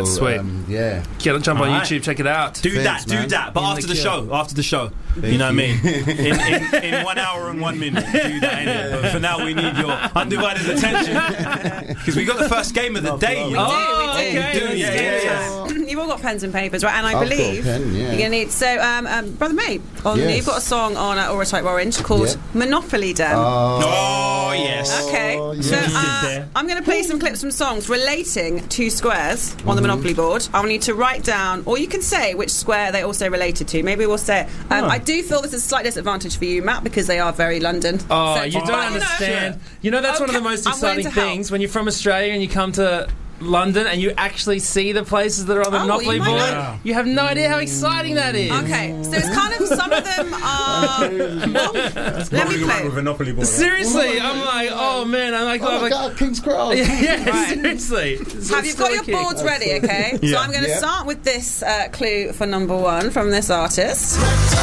right, sweet. Yeah. Jump on YouTube, check it out. Do that. But after the show. You know what I mean? In 1 hour and 1 minute. Do that, innit? But for now, we need your undivided attention. Because we got the first game of the day. We do. Yeah. You've all got pens and papers, right? And I I've believe got a pen, yeah. you're going to need... So, Brother May, Yes. you've got a song on Aura Type Orange called Monopoly Den. Oh, yes. Okay, so I'm going to play some clips from songs relating to squares on the Monopoly board. I want you to write down, or you can say which square they also related to. Maybe we'll say it. I do feel this is a slight disadvantage for you, Matt, because they are very London. Oh, centric. you don't understand. You know, that's one of the most exciting things when you're from Australia and you come to London and you actually see the places that are on the Monopoly board. You have no idea how exciting that is. Okay, so it's kind of, some of them are... let me play. With a Monopoly board. Seriously, I'm like, oh man, I'm like, King's Cross. Yeah, seriously. Have you got your boards ready, okay? So I'm going to start with this clue for number 1 from this artist.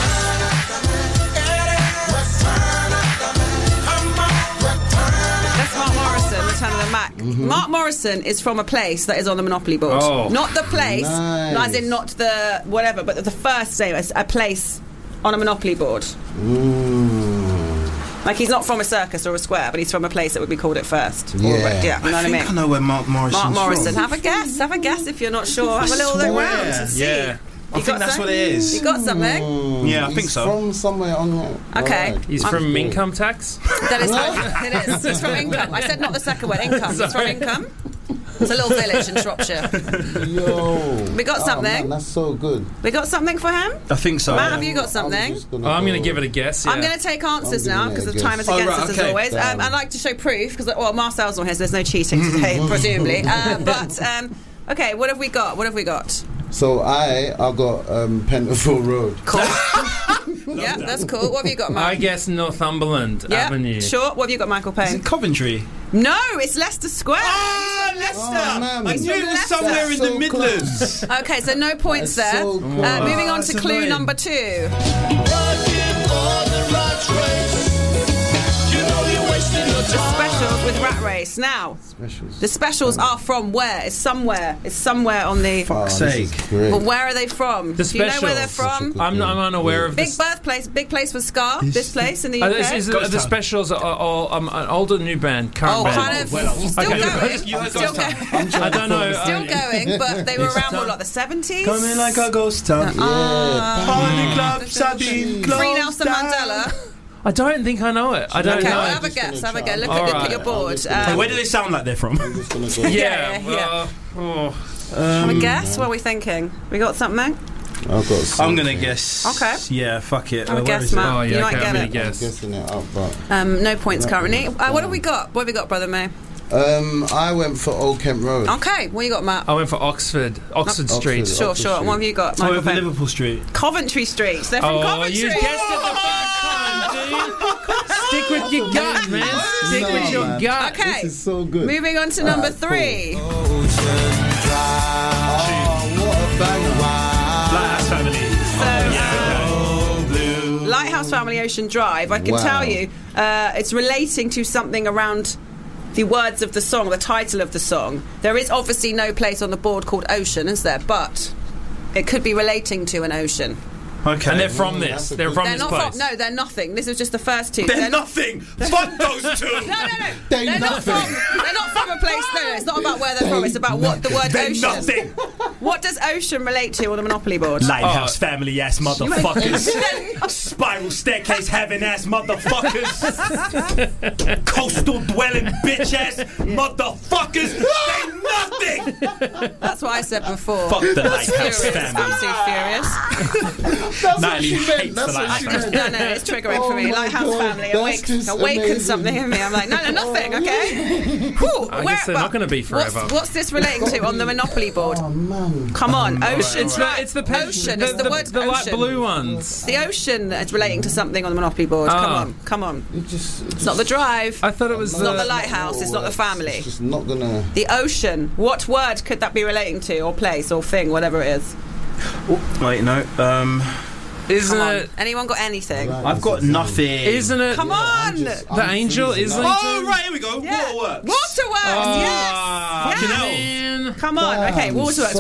Return of the Mac. Mark Morrison is from a place that is on the Monopoly board. Not the place, as in not the whatever, but the first name, a place on a Monopoly board. Like, he's not from a circus or a square, but he's from a place that would be called it first. Yeah. You know what I mean? I know where Mark Morrison's Mark Morrison. from. Have a guess if you're not sure. Have a little look round and see. Yeah. I think that's what it is. You got something? Yeah, I think so. From somewhere on there. Okay. Right. He's from income tax? That is it is. It's from income. I said not the second word, income. It's from income. It's a little village in Shropshire. Yo. We got something. Man, that's so good. We got something for him? I think so. Matt, have you got something? I'm going to give it a guess. Yeah. I'm going to take answers now because the time is Oh, against right, us okay. as always. I'd like to show proof because, well, Marcel's on here, so there's no cheating today, presumably. Okay, what have we got? So I got Pentonville Road. Cool. Yeah, that's cool. What have you got, Mark? I guess Northumberland Avenue. Sure. What have you got, Michael Payne? Is it Coventry? No, it's Leicester Square. Oh, Leicester! man. I knew it was somewhere in the Midlands. Okay, so no points That's there. so cool. Moving on That's to clue annoying. number 2. The specials with Rat Race. Now, the specials are from where? It's somewhere on the... Fuck's sake. But where are they from? The Do you know where they're specials. from? I'm unaware of Big this. birthplace, big place for Scar. This place in the UK. The specials are all an older new band, current band. Kind of still going. I don't know. Still going, but they were around what, like the 70s? Coming like a ghost town. Party club, Sabine, Free Nelson Mandela. I don't think I know it. I don't Okay, know. well, have a guess. Look All at your board. Where do they sound like they're from? Yeah. Have a guess? What are we thinking? We got something? I'm going to guess. Okay. Yeah, fuck it. Have a guess, Matt. Oh, yeah, You might okay, get I'm it. going to guess. Guessing it up, but No points currently. What have we got? What have we got, Brother May? I went for Old Kent Road. Okay, what you got, Matt? I went for Oxford Street. Sure. And what have you got, I Michael went for Payne? Liverpool Street. Coventry Street. They're from Coventry. You guessed it the first time, dude. Stick with your gut, man. Stick with your gut. Okay. This is so good. Moving on to number 3. Oh, what a banger. Lighthouse Family. Lighthouse Family Ocean Drive. I can tell you it's relating to something around the words of the song, the title of the song. There is obviously no place on the board called Ocean, is there? But it could be relating to an ocean. Okay. And they're from this. They're from this place. No, they're nothing. This was just the first 2. They're nothing. Fuck those 2. No. They're not from a place. No, it's not about where they're from. It's about what the word They're ocean. nothing. What does ocean relate to on the Monopoly board? Lighthouse Family ass motherfuckers. Spiral staircase having ass motherfuckers. Coastal dwelling bitch ass motherfuckers. They're nothing. That's what I said before. Fuck the Lighthouse Family. Absolutely furious. Natalie hates the Lighthouse Family. No, it's triggering for me. Lighthouse Family awakens something in me. I'm like, no, nothing, okay? I guess they're not going to be forever. What's this relating to on the Monopoly board? Oh, man. Come on, ocean. It's the ocean. It's the word the light ocean. blue ones. The ocean is relating to something on the Monopoly board. Come on. It's not the drive. I thought it was It's not the lighthouse. It's not the family. It's just not gonna. The ocean. What word could that be relating to, or place, or thing, whatever it is? Wait, no. Isn't it? Anyone got anything? I've got nothing. Isn't it? Come on. The angel, isn't it? Oh, right, here we go. Yeah. Waterworks. Waterworks, yes. fucking hell. Man. Come on. Okay, Waterworks.